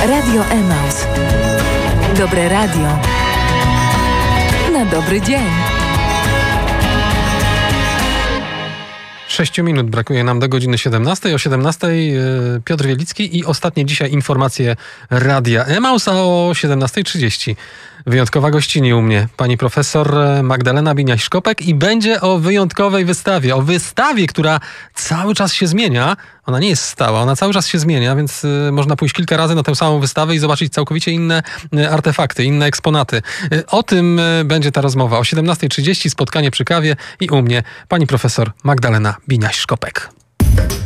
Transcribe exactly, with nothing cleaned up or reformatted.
Radio Emaus. Dobre radio na dobry dzień. Sześciu minut brakuje nam do godziny siedemnastej. O siedemnastej Piotr Wielicki i ostatnie dzisiaj informacje Radia Emaus, a o siedemnastej trzydzieści wyjątkowa gościni u mnie pani profesor Magdalena Biniaś-Szkopek i będzie o wyjątkowej wystawie. O wystawie, która cały czas się zmienia. Ona nie jest stała, ona cały czas się zmienia, więc y, można pójść kilka razy na tę samą wystawę i zobaczyć całkowicie inne y, artefakty, inne eksponaty. Y, o tym y, będzie ta rozmowa. O siedemnastej trzydzieści spotkanie przy kawie i u mnie pani profesor Magdalena Biniaś-Szkopek.